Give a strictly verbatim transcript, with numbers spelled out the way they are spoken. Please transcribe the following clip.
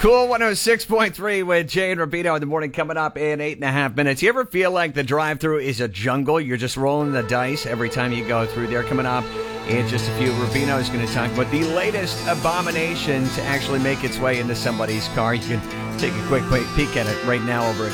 Cool one oh six point three with Jay and Rubino in the morning, coming up in eight and a half minutes. You ever feel like the drive-thru is a jungle? You're just rolling the dice every time you go through there. Coming up in just a few, Rubino is going to talk about the latest abomination to actually make its way into somebody's car. You can take a quick peek at it right now over at